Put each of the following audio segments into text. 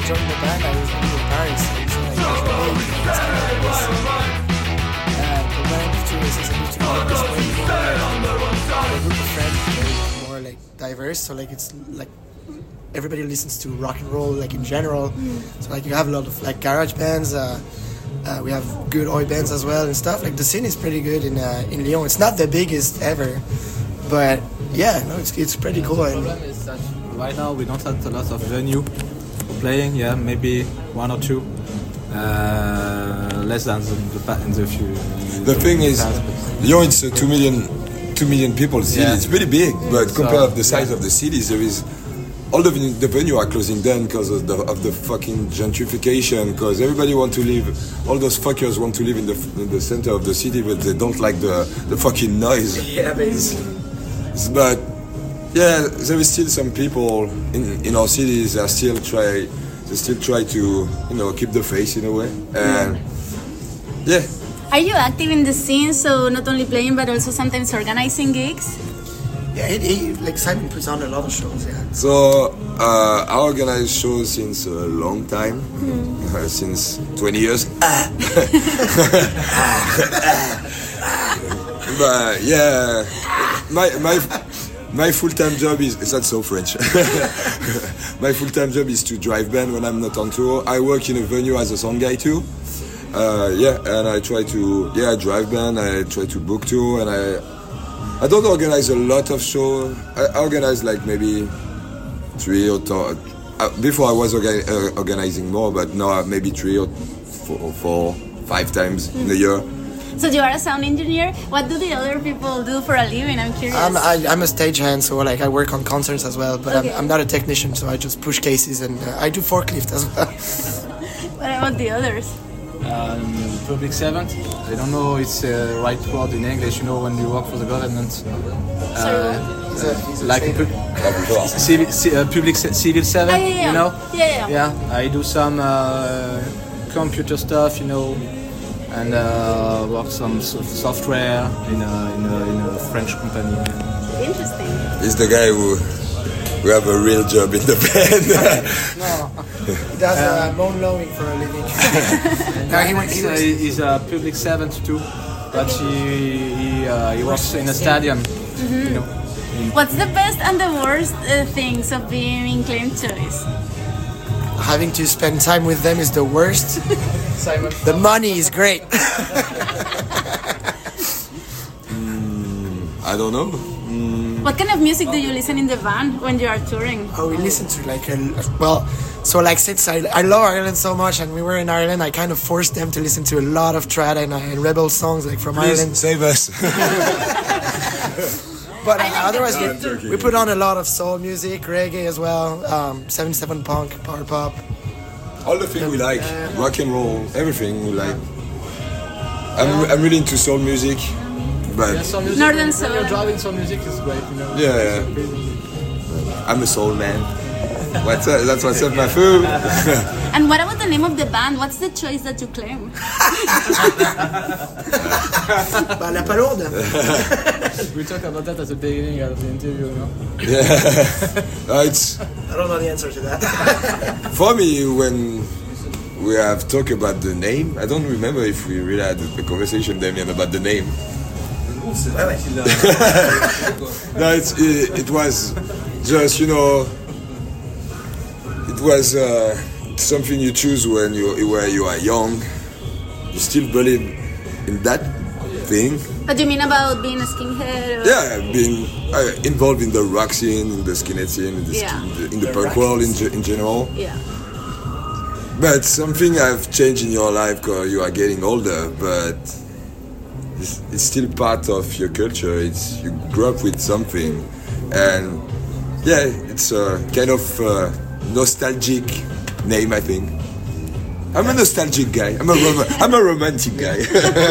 joined the band, I was living in Paris. So like, it's kind of this. But when I moved to since I moved to Europe, it's way more a group of friends, very more like diverse. So like it's like everybody listens to rock and roll like in general. So like you have a lot of like garage bands. We have good oi bands as well and stuff. Like the scene is pretty good in Lyon. It's not the biggest ever, but yeah, no, it's pretty cool. The problem is that right now we don't have a lot of venue playing. Yeah, maybe one or two. Less than in the few. The thing is, Lyon it's a 2 million people city. Yeah. It's pretty big, but compared to the size of the cities, there is all the venue are closing down because of the fucking gentrification. Because everybody want to live, all those fuckers want to live in the center of the city, but they don't like the fucking noise. Yeah, basically. But yeah, there is still some people in our cities that still try to keep the faith in a way. And yeah. Are you active in the scene? So not only playing but also sometimes organizing gigs? Yeah, he like Simon puts on a lot of shows. Yeah. So I organize shows since a long time, since 20 years. But yeah, my full-time job is that's so French. My full-time job is to drive band when I'm not on tour. I work in a venue as a sound guy too. And I try to drive band. I try to book tour, and I don't organize a lot of shows. I organize like maybe 3 or 4. Before I was organizing more, but now maybe 3 or 4, 5 times in a year. So you are a sound engineer. What do the other people do for a living? I'm curious. I'm a stagehand, so like I work on concerts as well. But Okay. I'm not a technician, so I just push cases and I do forklift as well. What about the others? Public servant. I don't know it's the right word in English. You know, when you work for the government. Like civil servant. Yeah. You know. Yeah. Yeah, I do some computer stuff. You know. And work some software in a French company. Interesting. He's the guy who have a real job in the band. No, he does bone lowing for a living. He's a public servant too, but he works in a stadium. You know. What's the best and the worst things of being in Claim Choice? Having to spend time with them is the worst. The money is great. I don't know. What kind of music do you listen in the van when you are touring? We listen to since I love Ireland so much, and we were in Ireland, I kind of forced them to listen to a lot of trad and rebel songs like from Please Ireland. save us. But otherwise, we put on a lot of soul music, reggae as well, 77 punk, power pop. All the things we like, rock and roll, everything we like. I'm really into soul music, but Northern soul. When you're driving, soul music is great. You know. yeah, I'm a soul man. That's what's up, my food. And what about the name of the band? What's the choice that you claim? La Palourde. We talk about that at the beginning of the interview, no? Yeah, it's I don't know the answer to that. for me when we have talked about the name. I don't remember if we really had a conversation, Damien, about the name. No, it was just it was something you choose when you are young. You still believe in that thing. What do you mean about being a skinhead? Or? Yeah, being involved in the rock scene, in the skinhead scene, in the punk world in general. Yeah. But something have changed in your life because you are getting older, but it's still part of your culture. You grew up with something, and yeah, it's a kind of nostalgic name, I think. I'm a nostalgic guy. I'm a romantic guy.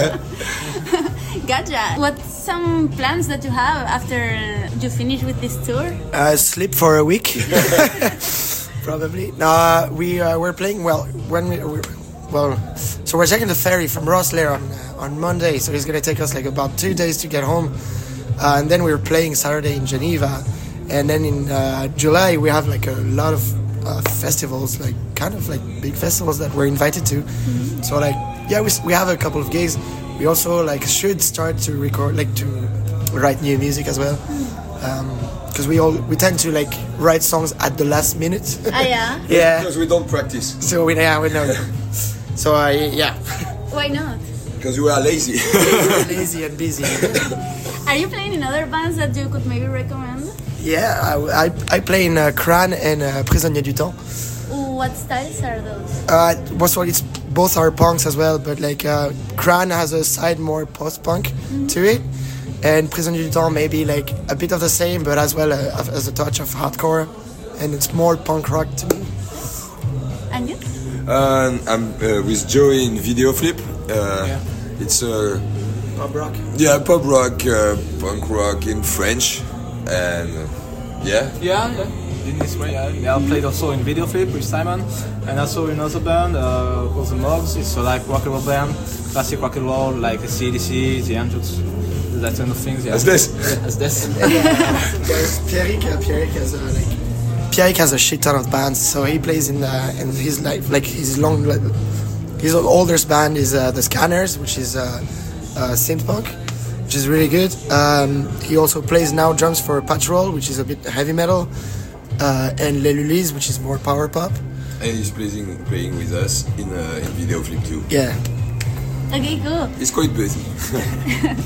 Gotcha. What's some plans that you have after you finish with this tour? Sleep for a week. Probably. No, we're playing so we're taking the ferry from Rosslare on Monday, so it's gonna take us like about 2 days to get home, and then we're playing Saturday in Geneva, and then in July we have like a lot of festivals, like kind of like big festivals that we're invited to. So like yeah, we have a couple of gigs. We also like should start to record, like to write new music as well, because we tend to like write songs at the last minute. Ah, yeah? Yeah. Because we don't practice. So we know. So yeah, Why not? Because we are lazy. lazy and busy. Are you playing in other bands that you could maybe recommend? Yeah, I play in Crâne and Prisonnier du Temps. What styles are those? It's both are punks as well, but like Crâne has a side more post-punk to it, and Prisonnier du Temps maybe like a bit of the same, but as well as a touch of hardcore, and it's more punk rock to me. And you? I'm with Joey in Video Flip. It's Pop rock. yeah, pop rock, punk rock in French, and yeah. Yeah. In this way, yeah. I played also in Video Flip with Simon, and also in another band called the Mogs. It's like rock and roll band, classic rock and roll, like the CDC, the Angels, that kind of things. Yeah. As this. Yeah, as this. Pierrick has a shit ton of bands, so he plays in his life, like his oldest band is the Scanners, which is synth punk, which is really good. He also plays now drums for Patrol, which is a bit heavy metal, and Les Lulis, which is more power pop. And he's playing with us in Video Flip too. Yeah. Okay, cool. He's quite busy.